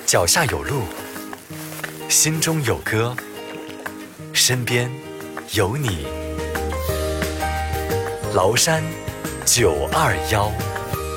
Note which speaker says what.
Speaker 1: 脚下有路，心中有歌，身边有你。崂山921。